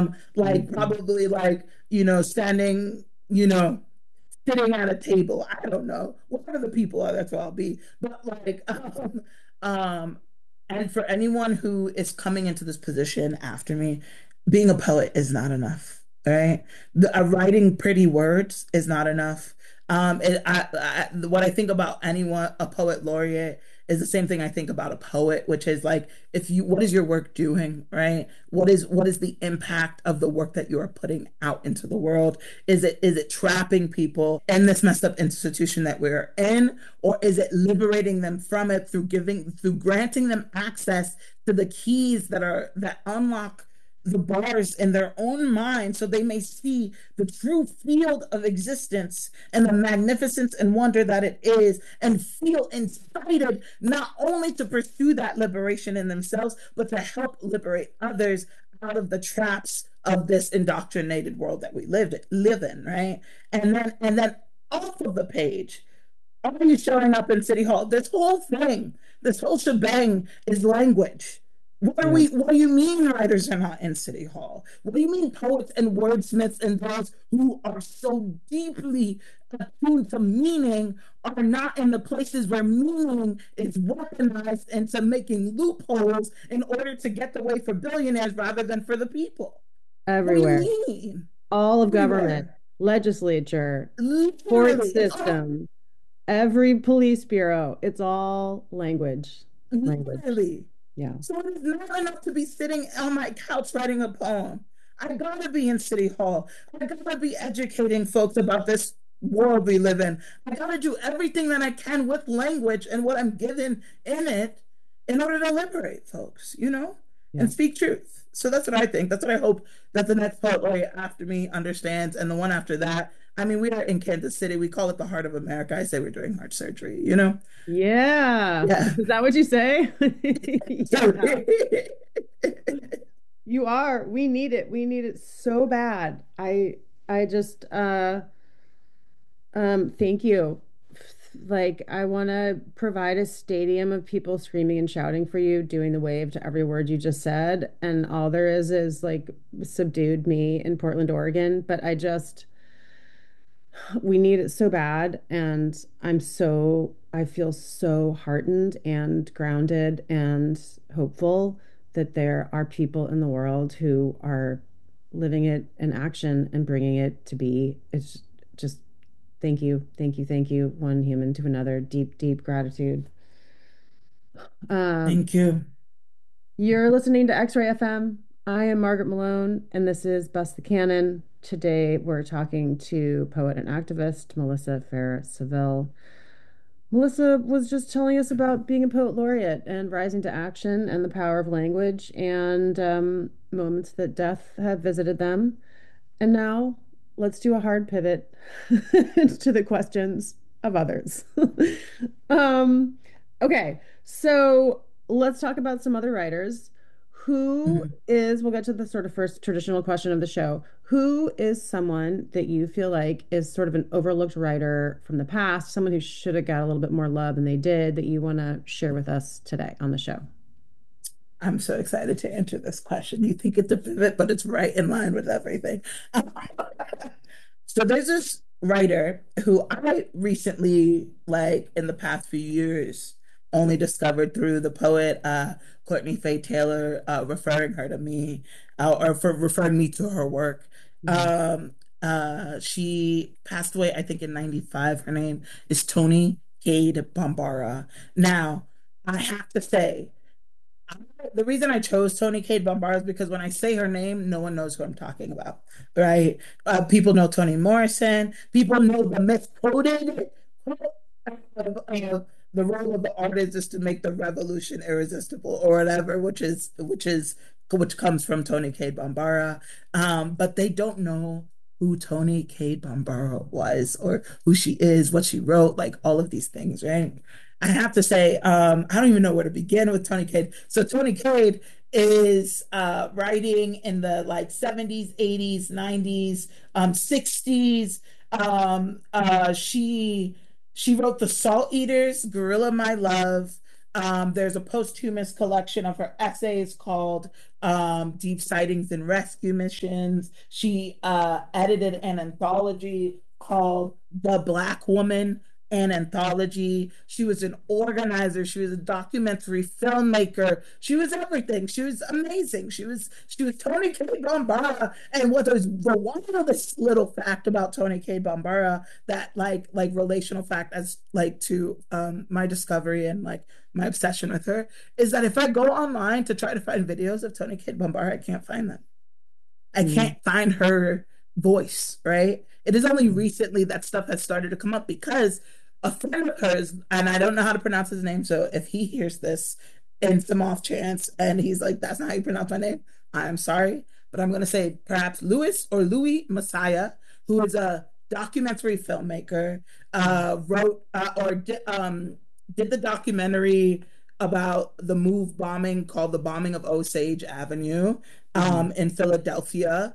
Like Mhm. probably like, standing, sitting at a table. I don't know. Whatever the people are, that's what I'll be. But like, um, and for anyone who is coming into this position after me, being a poet is not enough, right? Writing pretty words is not enough. What I think about anyone, a poet laureate, is the same thing I think about a poet, which is like, what is your work doing, right? What is the impact of the work that you are putting out into the world? Is it trapping people in this messed up institution that we're in, or is it liberating them from it through granting them access to the keys that unlock the bars in their own mind so they may see the true field of existence and the magnificence and wonder that it is and feel incited not only to pursue that liberation in themselves but to help liberate others out of the traps of this indoctrinated world that we live in, right? And then off of the page, are you showing up in City Hall? This whole shebang is language. Yeah. What do you mean writers are not in City Hall? What do you mean poets and wordsmiths and those who are so deeply attuned to meaning are not in the places where meaning is weaponized into making loopholes in order to get the way for billionaires rather than for the people? What do you Everywhere. mean? All of government, Everywhere. legislature, court Literally, it's all system, every police bureau, it's all language. Language. literally. Yeah. So it is not enough to be sitting on my couch writing a poem. I gotta be in City Hall. I gotta be educating folks about this world we live in. I gotta do everything that I can with language and what I'm given in it in order to liberate folks, Yeah. and speak truth. So that's what I think. That's what I hope that the next poet laureate after me understands, and the one after that. I mean, we are in Kansas City. We call it the heart of America. I say we're doing heart surgery. Yeah. Yeah. Is that what you say? So Yeah. You are. We need it. We need it so bad. I just thank you. Like I want to provide a stadium of people screaming and shouting for you, doing the wave to every word you just said, and all there is like subdued me in Portland, Oregon, but we need it so bad. And I feel so heartened and grounded and hopeful that there are people in the world who are living it in action and bringing it to be. It's just thank you, thank you, thank you, one human to another. Deep, deep gratitude. Um, thank you. you're listening to X-Ray FM. I am Margaret Malone, and this is Bust the Canon. Today, we're talking to poet and activist Melissa Farrah Saville. Melissa was just telling us about being a poet laureate and rising to action and the power of language and moments that death have visited them. And now let's do a hard pivot to the questions of others. Um, okay, so let's talk about some other writers. Mhm. We'll get to the sort of first traditional question of the show. Who is someone that you feel like is sort of an overlooked writer from the past, someone who should have got a little bit more love than they did, that you want to share with us today on the show? I'm so excited to answer this question. You think it's a pivot, but it's right in line with everything. So there's this writer who I recently, like in the past few years, only discovered through the poet Courtney Faye Taylor referring her to me, or for referring me to her work. Mhm. She passed away, I think, in '95. Her name is Toni Cade Bambara. Now, I have to say, the reason I chose Toni Cade Bambara is because when I say her name, no one knows who I'm talking about, right? People know Toni Morrison. People know the misquoted quote of the role of the artist is to make the revolution irresistible or whatever, which comes from Toni Cade Bambara. But they don't know who Toni Cade Bambara was or who she is, what she wrote, like all of these things, right? I have to say, I don't even know where to begin with Toni Cade. So Toni Cade is writing in the like 70s, 80s, 90s, 60s. She wrote The Salt Eaters, Gorilla My Love. There's a posthumous collection of her essays called Deep Sightings and Rescue Missions. She edited an anthology called The Black Woman, an anthology. She was an organizer. She was a documentary filmmaker. She was everything. She was amazing. She was Toni Cade Bambara. And what was the wildest little fact about Toni Cade Bambara, that like relational fact as like to my discovery and like my obsession with her, is that if I go online to try to find videos of Toni Cade Bambara, I can't find them. I Mm. can't find her voice, right? It is only recently that stuff has started to come up because a friend of hers, and I don't know how to pronounce his name, so if he hears this in some off chance and he's like, that's not how you pronounce my name, I'm sorry, but I'm going to say perhaps Louis or Louis Messiah, who is a documentary filmmaker, wrote did the documentary about the move bombing called The Bombing of Osage Avenue Mhm. in Philadelphia.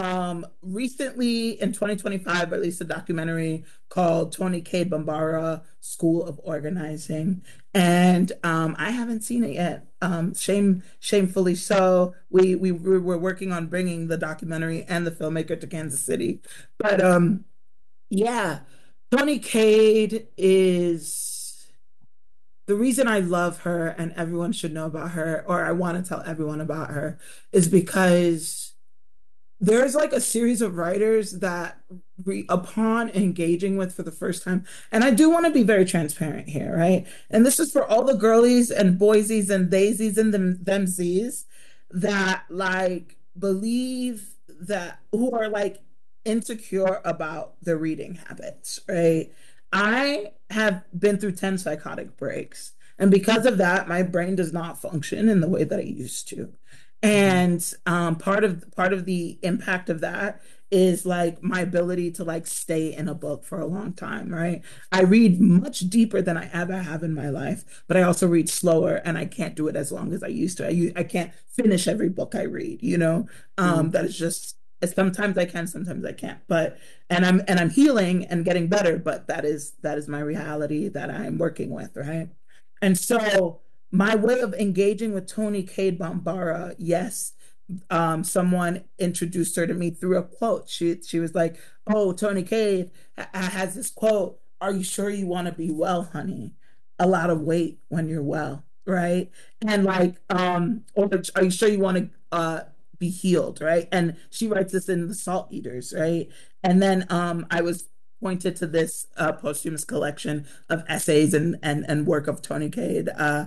Recently in 2025, released a documentary called Toni Cade Bambara School of Organizing. And I haven't seen it yet. Shamefully so. We were working on bringing the documentary and the filmmaker to Kansas City. But yeah, Toni Cade is the reason I love her and everyone should know about her, or I want to tell everyone about her, is because there's like a series of writers that upon engaging with for the first time, and I do want to be very transparent here, right? And this is for all the girlies and boysies and daisies and themsies that like believe that who are like insecure about their reading habits, right? I have been through 10 psychotic breaks, and because of that, my brain does not function in the way that it used to. Mhm. And part of the impact of that is like my ability to like stay in a book for a long time, right? I read much deeper than I ever have in my life, but I also read slower and I can't do it as long as I used to. I can't finish every book I read, you know? Mm. That is just sometimes I can, sometimes I can't. But and I'm healing and getting better, but that is my reality that I'm working with, right? And so my way of engaging with Toni Cade Bambara, yes, someone introduced her to me through a quote. She was like, "Oh, Toni Cade has this quote. Are you sure you want to be well, honey? A lot of weight when you're well, right? And like, or are you sure you want to be healed, right?" And she writes this in The Salt Eaters, right? And then I was pointed to this posthumous collection of essays and work of Toni Cade,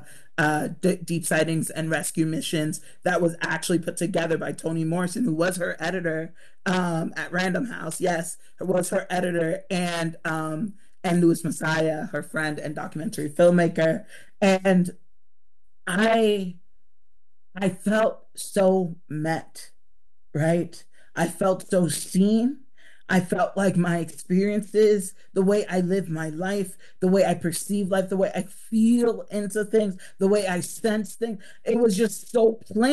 Deep Sightings and Rescue Missions, that was actually put together by Toni Morrison, who was her editor at Random House. Yes, was her editor, and Louis Messiah, her friend and documentary filmmaker. And I I felt so met, right? I felt so seen. I felt like my experiences, the way I live my life, the way I perceive life, the way I feel into things, the way I sense things, it was just so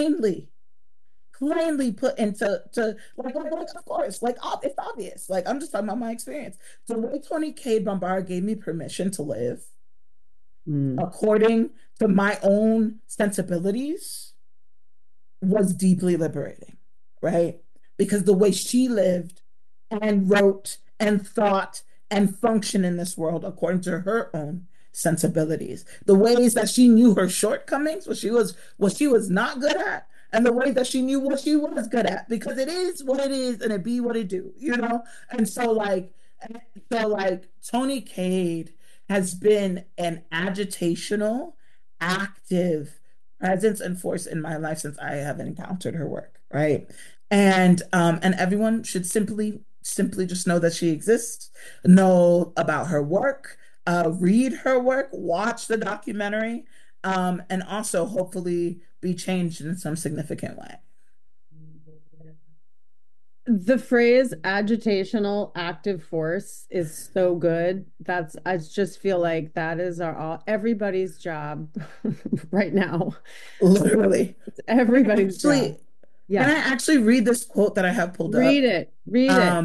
plainly put into like of course, like it's obvious. Like I'm just talking about my experience. The way Toni Cade Bambara gave me permission to live Mm. according to my own sensibilities was deeply liberating, right? Because the way she lived and wrote and thought and functioned in this world according to her own sensibilities, the ways that she knew her shortcomings, what she was not good at, and the way that she knew what she was good at, because it is what it is and it be what it do, you know? And so like Toni Cade has been an agitational, active presence and force in my life since I have encountered her work, right? And everyone should simply just know that she exists, know about her work, read her work, watch the documentary, and also hopefully be changed in some significant way. The phrase agitational active force is so good. I just feel like that is our all everybody's job right now. Literally. It's Can I everybody's job. actually can Yeah. I actually read this quote that I have pulled Read up? it. Read it. Um,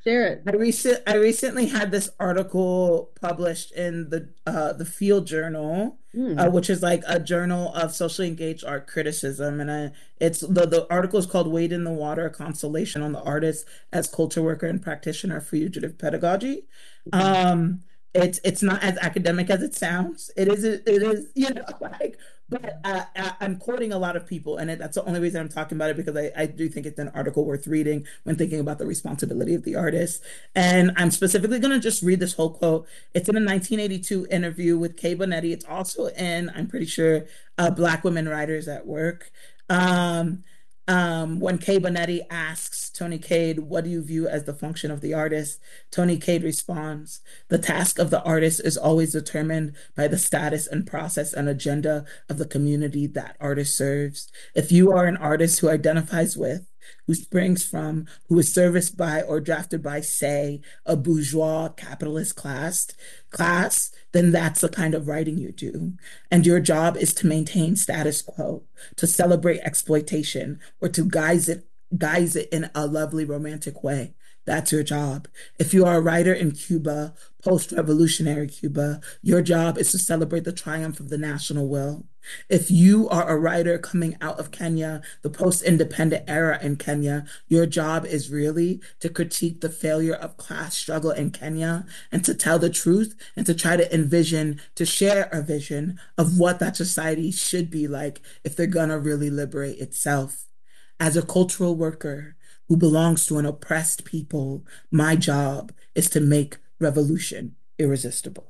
Share it. I recently had this article published in the Field Journal, Mm. which is like a journal of socially engaged art criticism, and it's the article is called "Wade in the Water: Constellation on the Artist as Culture Worker and Practitioner of Fugitive Pedagogy." Okay. Um, it's not as academic as it sounds. It is like, but I'm quoting a lot of people, and that's the only reason I'm talking about it because I do think it's an article worth reading when thinking about the responsibility of the artist. And I'm specifically going to just read this whole quote. It's in a 1982 interview with Kay Bonetti. It's also in, I'm pretty sure, Black Women Writers at Work. Um, when Kay Bonetti asks Tony Cade, what do you view as the function of the artist? Tony Cade responds, the task of the artist is always determined by the status and process and agenda of the community that artist serves. If you are an artist who identifies with, who springs from, who is serviced by or drafted by, say, a bourgeois capitalist class, then that's the kind of writing you do. And your job is to maintain status quo, to celebrate exploitation, or to guise it in a lovely romantic way. That's your job. If you are a writer in Cuba, post-revolutionary Cuba, your job is to celebrate the triumph of the national will. If you are a writer coming out of Kenya, the post-independent era in Kenya, your job is really to critique the failure of class struggle in Kenya and to tell the truth and to try to to share a vision of what that society should be like if they're gonna really liberate itself. As a cultural worker who belongs to an oppressed people, my job is to make revolution irresistible.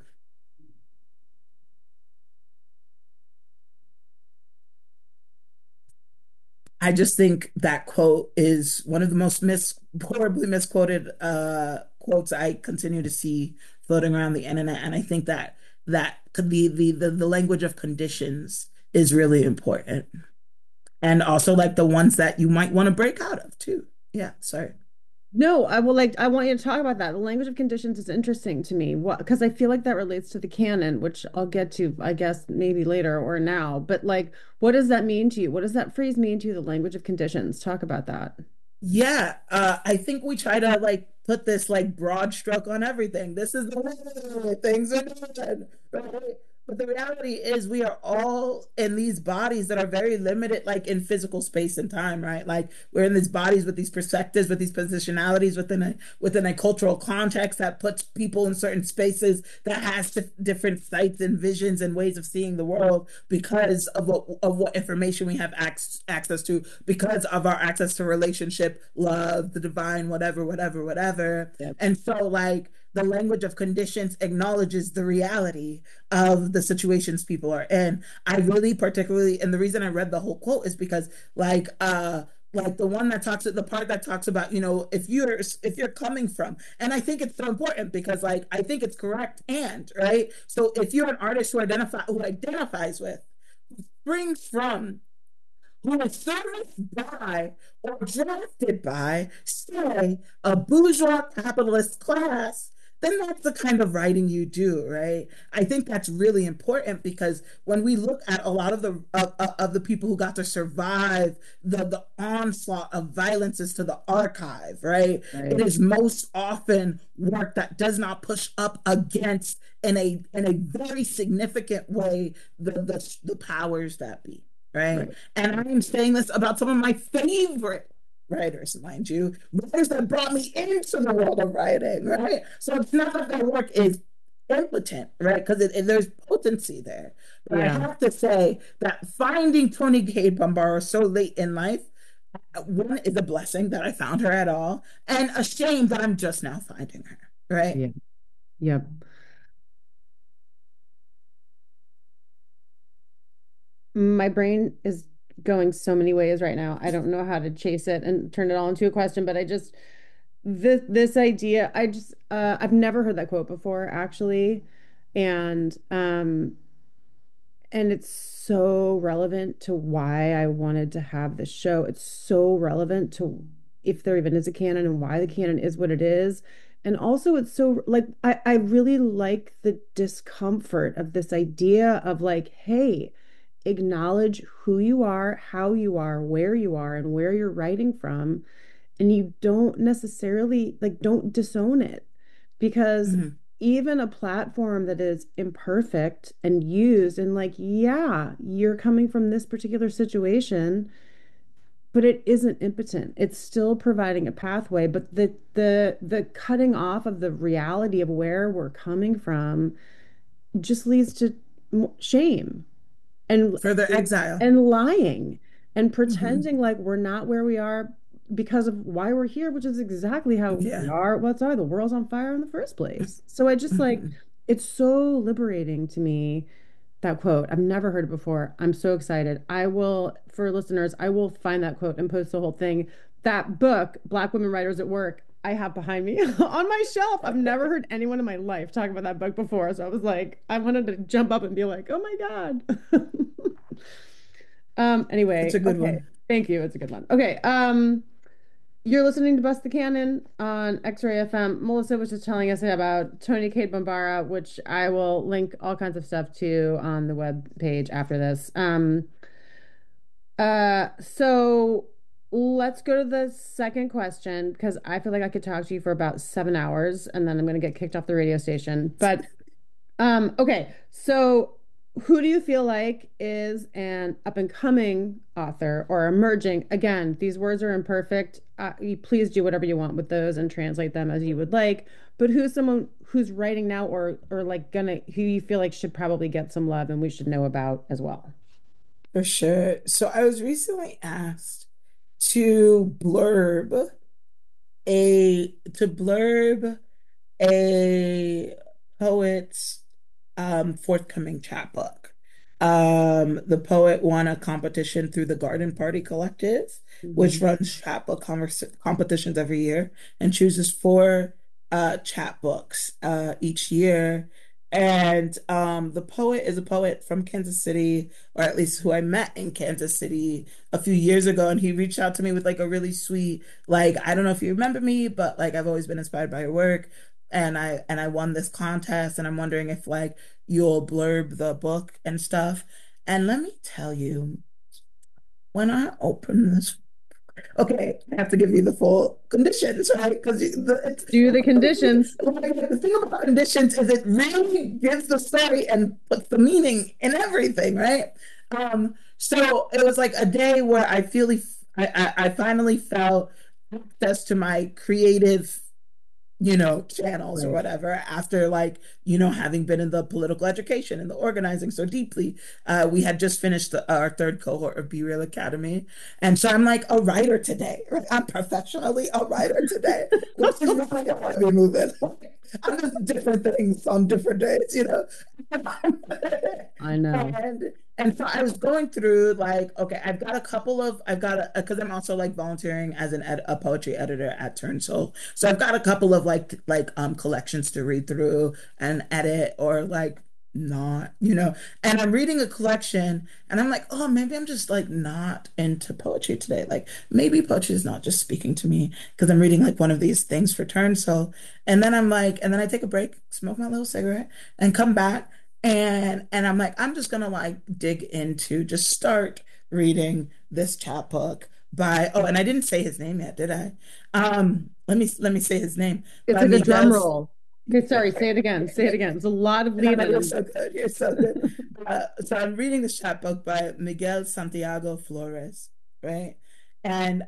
I just think that quote is one of the most horribly misquoted quotes I continue to see floating around the internet, and I think that that could be the language of conditions is really important, and also like the ones that you might want to break out of too. Yeah, sorry. No, I want you to talk about that. The language of conditions is interesting to me. What, because I feel like that relates to the canon, which I'll get to, I guess, maybe later or now. But like, what does that mean to you? What does that phrase mean to you, the language of conditions? Talk about that. Yeah, I think we try to like put this like broad stroke on everything. This is the way things are done, right? But the reality is we are all in these bodies that are very limited, like in physical space and time, right? Like we're in these bodies with these perspectives, with these positionalities within a cultural context that puts people in certain spaces that has different sights and visions and ways of seeing the world because of what information we have access to, because of our access to relationship, love, the divine, whatever, whatever, whatever. Yep. And so, like, the language of conditions acknowledges the reality of the situations people are in. I really particularly, and the reason I read the whole quote is because, like the one that talks the part that talks about, if you're coming from, and I think it's so important because like I think it's correct, and right, so if you're an artist who identifies with, brings from, who is serviced by or drafted by, say, a bourgeois capitalist class, then that's the kind of writing you do, right? I think that's really important because when we look at a lot of the people who got to survive the onslaught of violences to the archive, right? It Right. is most often work that does not push up against in a very significant way the powers that be, right? Right. And I am saying this about some of my favorite writers, mind you, writers that brought me into the world of writing, right? So it's not that their work is impotent, right? Because there's potency there. But I Yeah. have to say that finding Toni Cade Bambara so late in life, one is a blessing that I found her at all, and a shame that I'm just now finding her, right? Yeah. Yep. My brain is going so many ways right now. I don't know how to chase it and turn it all into a question, but I just this idea, I've never heard that quote before, actually. And and it's so relevant to why I wanted to have this show. It's so relevant to if there even is a canon and why the canon is what it is. And also it's so like I really like the discomfort of this idea of like, hey, acknowledge who you are, how you are, where you are, and where you're writing from, and you don't necessarily like don't disown it because Mhm. even a platform that is imperfect and used and like yeah, you're coming from this particular situation, but it isn't impotent. It's still providing a pathway, but the cutting off of the reality of where we're coming from just leads to shame and Further exile. and lying and Hmm. pretending like we're not where we are because of why we're here, which is exactly how we Yeah. are. What's are the world's on fire in the first place. So I just like Hmm. it's so liberating to me that quote. I've never heard it before. I'm so excited. I will, for listeners, I will find that quote and post the whole thing. That book, Black Women Writers at Work, I have behind me on my shelf. I've never heard anyone in my life talk about that book before. So I was like, I wanted to jump up and be like, oh my God. It's a Anyway, good okay. one. Thank you. It's a good one. Okay. You're listening to Bust the Cannon on X-Ray FM. Melissa was just telling us about Tony Cade Bombara, which I will link all kinds of stuff to on the web page after this. So let's go to the second question because I feel like I could talk to you for about 7 hours and then I'm going to get kicked off the radio station. But okay, so who do you feel like is an up and coming author or emerging? Again, these words are imperfect. You please do whatever you want with those and translate them as you would like. But who's someone who's writing now or like gonna who you feel like should probably get some love and we should know about as well? For sure. So I was recently asked to blurb a poet's forthcoming chapbook. The poet won a competition through the Garden Party Collective, which Mhm. runs chapbook competitions every year and chooses four chapbooks each year. And the poet is a poet from Kansas City, or at least who I met in Kansas City a few years ago. And he reached out to me with like a really sweet, like, I don't know if you remember me, but like I've always been inspired by your work and I won this contest and I'm wondering if like you'll blurb the book and stuff. And let me tell you, when I open this, okay, I have to give you the full conditions, right? Because Do the conditions. the thing about conditions is it really gives the story and puts the meaning in everything, right? So it was like a day where I finally felt access to my creative channels or Right. whatever after like, having been in the political education and the organizing so deeply. We had just finished our third cohort of Be Real Academy. And so I'm like a writer today, right? I'm professionally a writer today, which is really going me moving. I'm just different things on different days. I know. And and so I was going through like, okay, I've got because I'm also like volunteering as a poetry editor at Turn Soul. So I've got a couple of collections to read through and edit or like not. And I'm reading a collection and I'm like, oh, maybe I'm just like not into poetry today. Like maybe poetry is not just speaking to me because I'm reading like one of these things for Turn Soul. And then I take a break, smoke my little cigarette, and come back. And I'm like, I'm just gonna like dig into, just start reading this chapbook by, oh, and I didn't say his name yet, did I? Let me say his name, It's by like a drum Miguel. roll. Okay, sorry, say it again. Say it again. There's a lot of lead You're in. so good. You're so good. So I'm reading this chapbook by Miguel Santiago Flores, right? And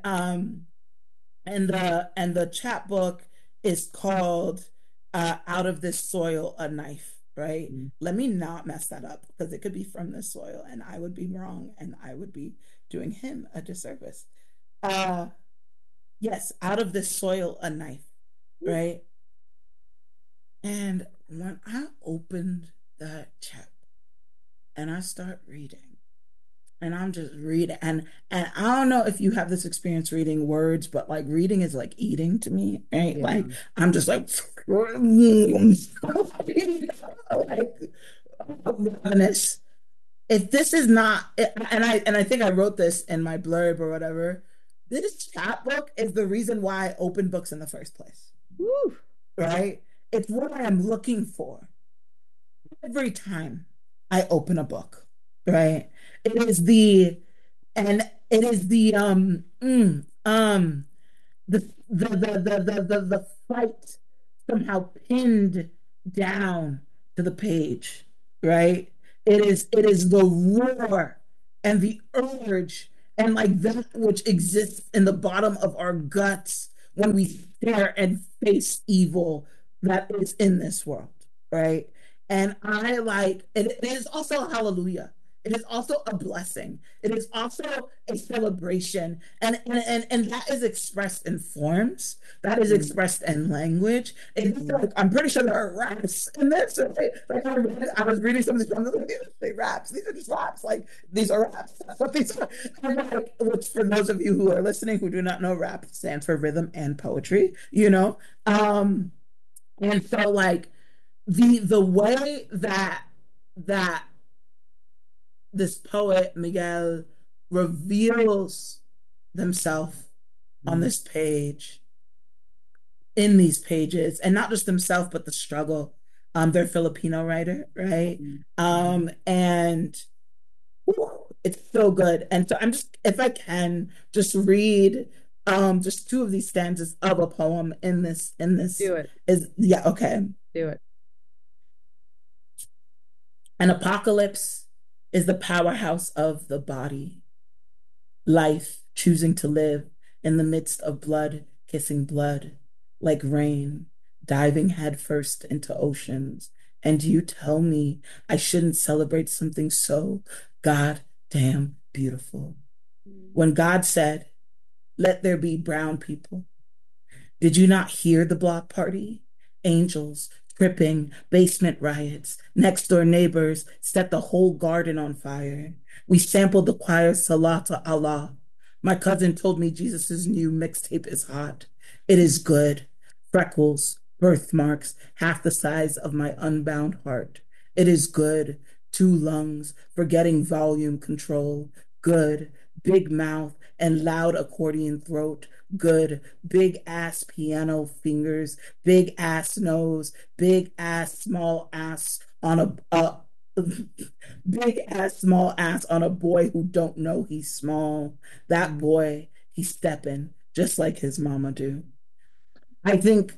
the chapbook is called Out of This Soil a Knife, right? Let me not mess that up because it could be from this soil and I would be wrong and I would be doing him a disservice. Uh yes, Out of This Soil a Knife, right? And when I opened that chapter and I start reading, and I'm just reading, and I don't know if you have this experience reading words, but like reading is like eating to me, right? Yeah. Like I'm just like like ravenous. If this is not, and I think I wrote this in my blurb or whatever. This chapbook is the reason why I open books in the first place, Woo. right? It's what I am looking for every time I open a book, right? It is the and it is the the fight somehow pinned down to the page, right? It is the roar and the urge and like that which exists in the bottom of our guts when we stare and face evil that is in this world, right? And I like it is also a hallelujah. It is also a blessing. It is also a celebration. And that is expressed in forms. That is Mm. expressed in language. It's Mm. like I'm pretty sure there are raps in this. Right? Like I was reading some of these raps. Like, these are raps. These are just raps. Like these are raps. That's what these are. And like, which for those of you who are listening who do not know, rap stands for rhythm and poetry. Um, and so like the way that this poet Miguel reveals themselves on Mm. this page, in these pages, and not just themselves, but the struggle. They're a Filipino writer, right? Mm. Mm. And whew, it's so good. And so I'm just, if I can, just read just two of these stanzas of a poem in this Do it. is yeah, okay. Do it. An apocalypse is the powerhouse of the body. Life choosing to live in the midst of blood kissing blood, like rain diving headfirst into oceans. And you tell me I shouldn't celebrate something so goddamn beautiful. Mm. When God said, let there be brown people, did you not hear the block party? Angels, tripping, basement riots, next door neighbors set the whole garden on fire. We sampled the choir's Salah to Allah. My cousin told me Jesus' new mixtape is hot. It is good. Freckles, birthmarks, half the size of my unbound heart. It is good. Two lungs, forgetting volume control. Good. Big mouth and loud accordion throat. Good big ass piano fingers, big ass nose, big ass small ass on a big ass small ass on a boy who don't know he's small. That Mm. boy, he's stepping just like his mama do. I think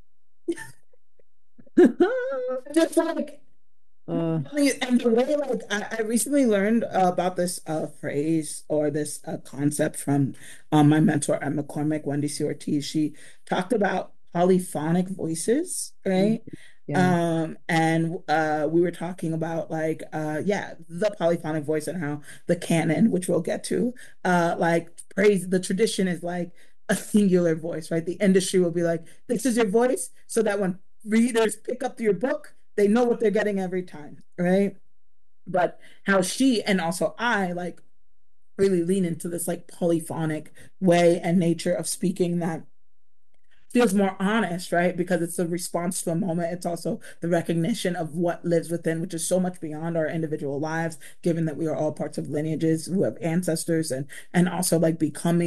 just like Uh, and the way, like, I recently learned about this phrase or this concept from my mentor at McCormick, Wendy C. Ortiz. She talked about polyphonic voices, mm. right? Yeah. And we were talking about like yeah, the polyphonic voice and how the canon, which we'll get to, like praise the tradition is like a singular voice, right? The industry will be like, this is your voice, so that when readers pick up your book, they know what they're getting every time, right? But how she and also I like really lean into this like polyphonic way and nature of speaking that feels more honest, right? Because it's a response to a moment. It's also the recognition of what lives within, which is so much beyond our individual lives, given that we are all parts of lineages who have ancestors and also like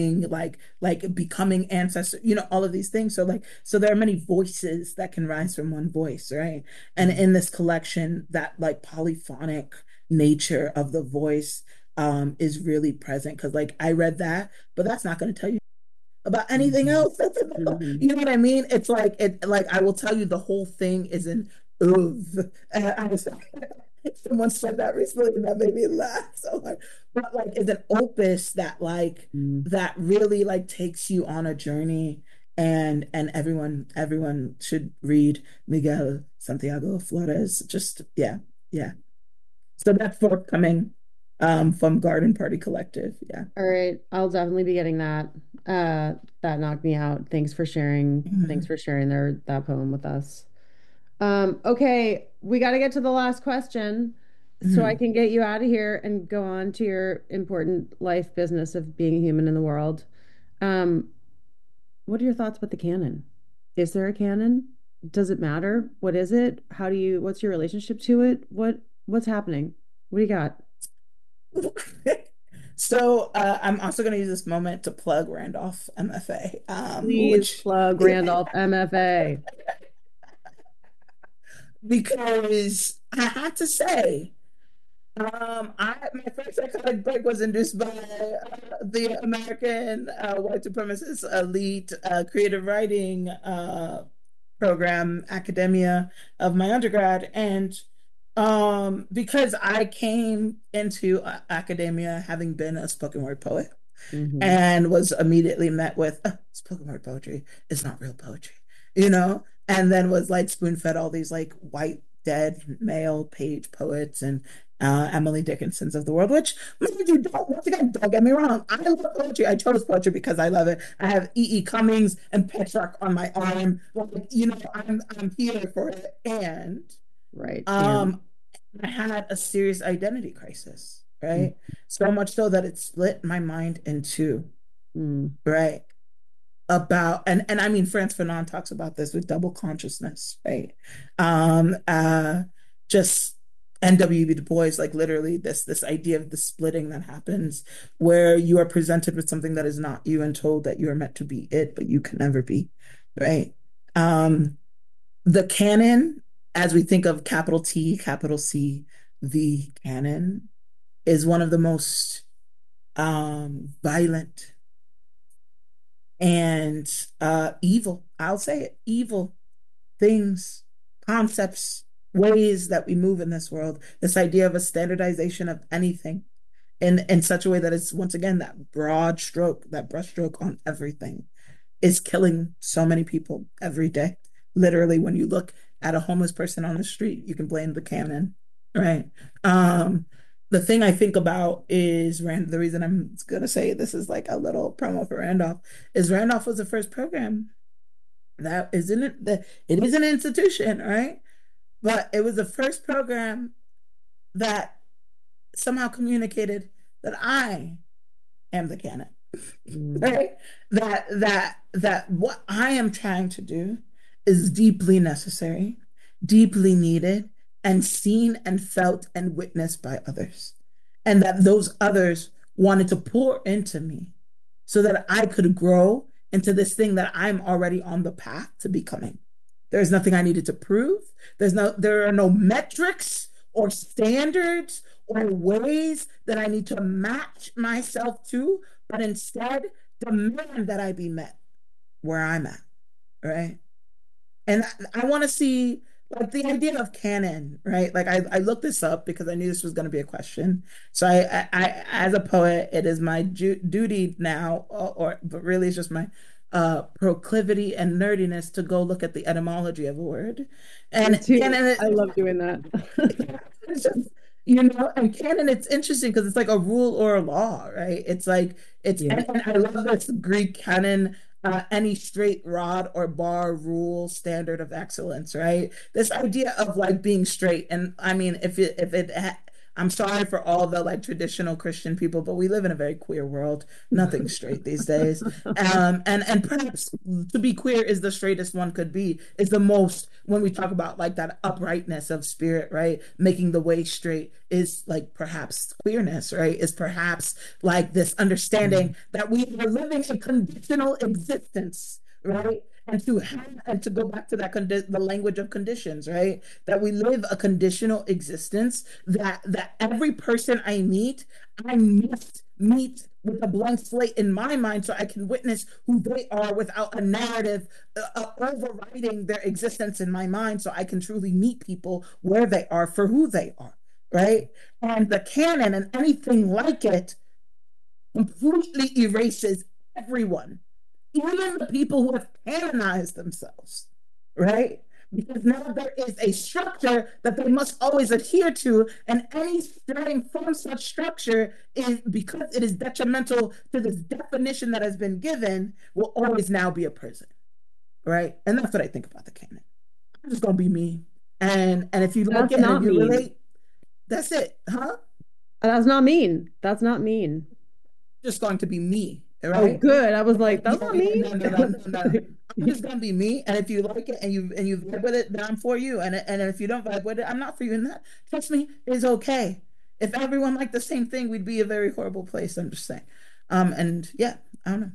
becoming ancestors, all of these things. So there are many voices that can rise from one voice, right? And Mm. in this collection, that like polyphonic nature of the voice is really present because like I read that, but that's not going to tell you about anything Mhm. else that's in the book. Mhm. You know what I mean? It's like it like I will tell you the whole thing is an of. And I was someone said that recently and that made me laugh so hard. But like it's an opus that like Mm. that really like takes you on a journey and everyone should read Miguel Santiago Flores. Just yeah, yeah. So that's forthcoming from Garden Party Collective. Yeah. All right, I'll definitely be getting that. That knocked me out. Thanks for sharing. Thanks Mhm. for sharing that poem with us. Okay, we got to get to the last question so I Mhm. can get you out of here and go on to your important life business of being a human in the world. Um, what are your thoughts about the canon? Is there a canon? Does it matter? What is it? What's your relationship to it? What's happening? What do you got? So I'm also going to use this moment to plug Randolph MFA, Please which plug Randolph MFA. because I had to say, My first psychotic break was induced by the American white supremacist elite creative writing program, academia of my undergrad, and because I came into academia having been a spoken word poet Hmm. and was immediately met with spoken word poetry is not real poetry, and then was like spoon fed all these like white dead male page poets and Emily Dickinson's of the world, which mind you, once again, don't get me wrong. I love poetry. I chose poetry because I love it. I have E. E. Cummings and Petrarch on my arm. Like, I'm here for it. And Right. And um, I had a serious identity crisis, right? So much so that it split my mind in two, mm, right? And I mean Frantz Fanon talks about this with double consciousness, right? Um uh just N.W.B. Du Bois, like literally this idea of the splitting that happens where you are presented with something that is not you and told that you are meant to be it, but you can never be, right? Um the canon, as we think of capital T, capital C, the canon is one of the most violent and evil, I'll say it, evil things, concepts, ways that we move in this world. This idea of a standardization of anything in such a way that it's once again that broad stroke, that brushstroke on everything is killing so many people every day. Literally, when you look at a homeless person on the street, you can blame the cannon, right? Um, the thing I think about is Rand. The reason I'm gonna say this is like a little promo for Randolph is Randolph was the first program that isn't it that it is an institution, right? But it was the first program that somehow communicated that I am the canon, mm, right? That what I am trying to do is deeply necessary, deeply needed, and seen and felt and witnessed by others. And that those others wanted to pour into me so that I could grow into this thing that I'm already on the path to becoming. There's nothing I needed to prove. There are no metrics or standards or ways that I need to match myself to, but instead demand that I be met where I'm at, right? And I want to see like the idea of canon, right? Like I looked this up because I knew this was going to be a question. So as a poet, it is my duty now, but really it's just my proclivity and nerdiness to go look at the etymology of a word. me And too. canon, I love doing that. it's just, and canon, it's interesting because it's like a rule or a law, right? It's like Yeah. and I love this Greek canon, any straight rod or bar rule standard of excellence, right? This idea of like being straight, and I mean, I'm sorry for all the like traditional Christian people, but we live in a very queer world. Nothing's straight these days. And perhaps to be queer is the straightest one could be, is the most when we talk about like that uprightness of spirit, right? Making the way straight is like perhaps queerness, right? Is perhaps like this understanding that we are living a conditional existence, right? And to go back to the language of conditions, right? That we live a conditional existence, that every person I must meet with a blank slate in my mind so I can witness who they are without a narrative overriding their existence in my mind so I can truly meet people where they are for who they are, right? And the canon and anything like it completely erases everyone, even the people who have canonized themselves, right? Because now there is a structure that they must always adhere to, and any straying from such structure is because it is detrimental to this definition that has been given, will always now be a prison, right? And that's what I think about the canon. I'm just gonna be me, and if you like That's it and if not you mean. relate, that's it, huh? That's not mean. That's not mean. Just going to be me, Oh, right? good. I was like, Yeah, that's not yeah, mean. no, no, no, no, no. I'm just gonna be me, and if you like it and you vibe with it, then I'm for you. And if you don't vibe with it, I'm not for you. And that, trust me, is okay. If everyone liked the same thing, we'd be a very horrible place. I'm just saying. And yeah, I don't know.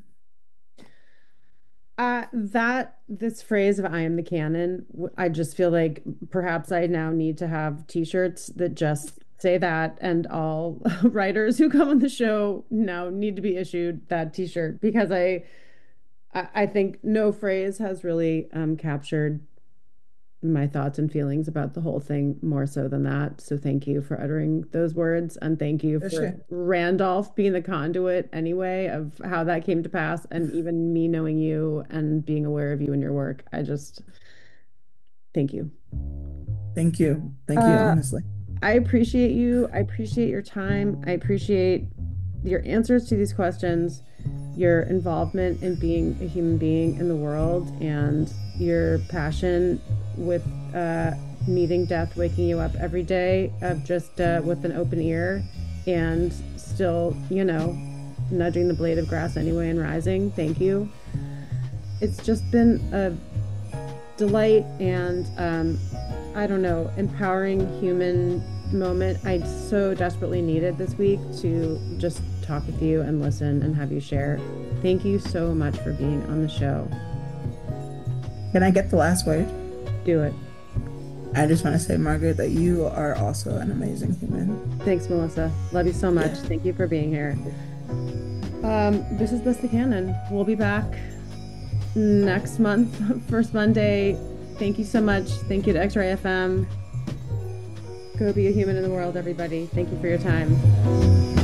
That this phrase of I am the canon, I just feel like perhaps I now need to have t-shirts that just say that, and all writers who come on the show now need to be issued that t-shirt because I think no phrase has really captured my thoughts and feelings about the whole thing more so than that. So thank you for uttering those words, and thank you For for sure. Randolph being the conduit anyway of how that came to pass, and even me knowing you and being aware of you and your work. I just thank you. Thank you. Thank you, Uh, honestly. I appreciate you. I appreciate your time. I appreciate your answers to these questions, your involvement in being a human being in the world, and your passion with meeting death, waking you up every day of just with an open ear and still, nudging the blade of grass anyway and rising. Thank you. It's just been a delight and I don't know, empowering human moment I so desperately needed this week to just talk with you and listen and have you share. Thank you so much for being on the show. Can I get the last word? Do it. I just want to say, Margaret, that you are also an amazing human. Thanks, Melissa. Love you so much. Yeah. Thank you for being here. This is Best the Canon. We'll be back next month, first Monday. Thank you so much. Thank you to X-Ray FM. Go be a human in the world, everybody. Thank you for your time.